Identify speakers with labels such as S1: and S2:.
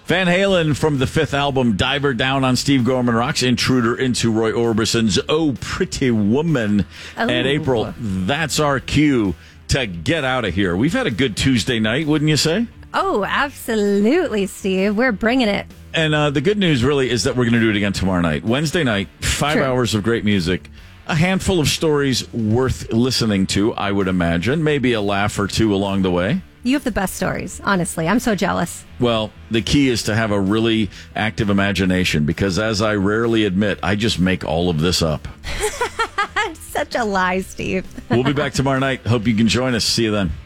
S1: Van Halen from the fifth album, Diver Down on Steve Gorman Rocks, Intruder into Roy Orbison's Oh Pretty Woman. And April, that's our cue to get out of here. We've had a good Tuesday night, wouldn't you say?
S2: Oh, absolutely, Steve. We're bringing it.
S1: And the good news really is that we're going to do it again tomorrow night. Wednesday night, 5
S2: True.
S1: hours of great music. A handful of stories worth listening to, I would imagine. Maybe a laugh or two along the way.
S2: You have the best stories, honestly. I'm so jealous.
S1: Well, the key is to have a really active imagination because, as I rarely admit, I just make all of this up.
S2: Such a lie, Steve.
S1: We'll be back tomorrow night. Hope you can join us. See you then.